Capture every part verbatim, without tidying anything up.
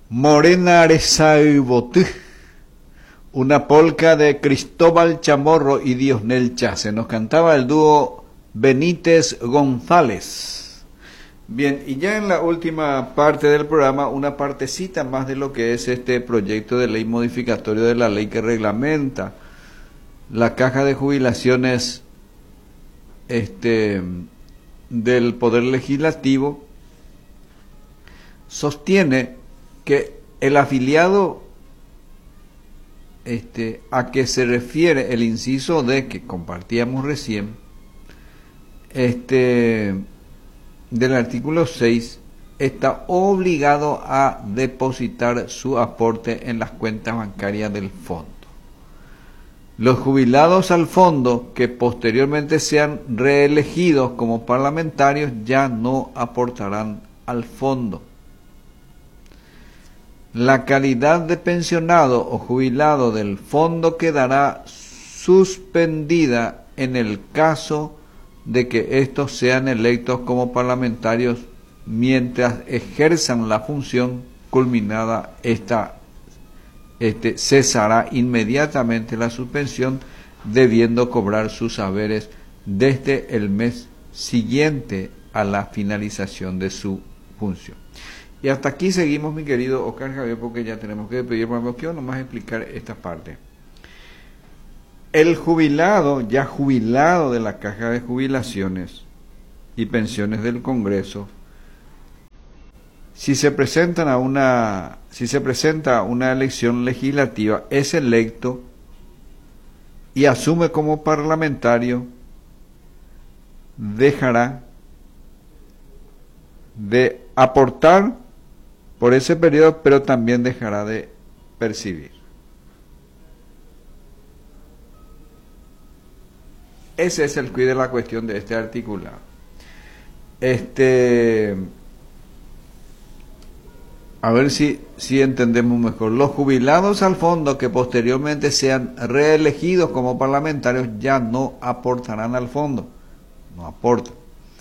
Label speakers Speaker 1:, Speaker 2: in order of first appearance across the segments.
Speaker 1: Morena Aresaibotú, una polca de Cristóbal Chamorro y Diosnel Chase. Nos cantaba el dúo Benítez González. Bien, y ya en la última parte del programa, una partecita más de lo que es este proyecto de ley modificatorio de la ley que reglamenta la caja de jubilaciones este, del Poder Legislativo. Sostiene que el afiliado este, a que se refiere el inciso D que compartíamos recién, este, del artículo seis, está obligado a depositar su aporte en las cuentas bancarias del fondo. Los jubilados al fondo que posteriormente sean reelegidos como parlamentarios ya no aportarán al fondo. La calidad de pensionado o jubilado del fondo quedará suspendida en el caso de que estos sean electos como parlamentarios mientras ejerzan la función. Culminada esta, este, cesará inmediatamente la suspensión, debiendo cobrar sus haberes desde el mes siguiente a la finalización de su función. Y hasta aquí seguimos, mi querido Oscar Javier, porque ya tenemos que despedir. Pero quiero nomás explicar esta parte. El jubilado, ya jubilado de la Caja de Jubilaciones y Pensiones del Congreso, si se presentan a una, si se presenta a una elección legislativa, es electo y asume como parlamentario, dejará de aportar por ese periodo, pero también dejará de percibir. Ese es el quid de la cuestión de este articulado. Este, a ver si, si entendemos mejor. Los jubilados al fondo que posteriormente sean reelegidos como parlamentarios ya no aportarán al fondo. No aportan.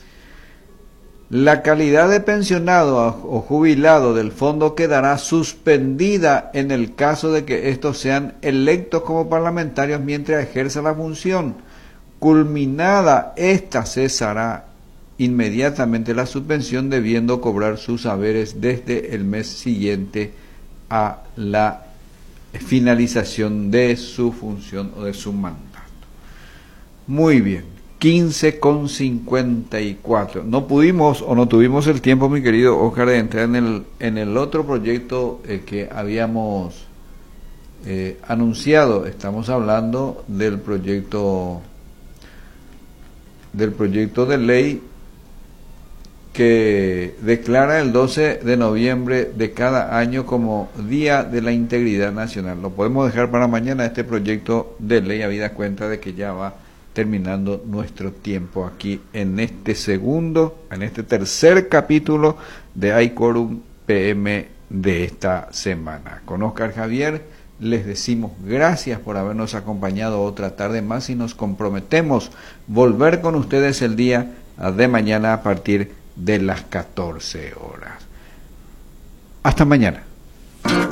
Speaker 1: La calidad de pensionado o jubilado del fondo quedará suspendida en el caso de que estos sean electos como parlamentarios mientras ejerza la función. Culminada esta, cesará inmediatamente la suspensión, debiendo cobrar sus haberes desde el mes siguiente a la finalización de su función o de su mandato. Muy bien. quince con cincuenta y cuatro. No pudimos o no tuvimos el tiempo, mi querido Oscar, de entrar en el, en el otro proyecto eh, que habíamos eh, anunciado. Estamos hablando del proyecto del proyecto de ley que declara el doce de noviembre de cada año como Día de la Integridad Nacional. Lo podemos dejar para mañana, este proyecto de ley, habida cuenta de que ya va terminando nuestro tiempo aquí en este segundo, en este tercer capítulo de iQuorum P M de esta semana. Con Oscar Javier les decimos gracias por habernos acompañado otra tarde más y nos comprometemos volver con ustedes el día de mañana a partir de las catorce horas. Hasta mañana.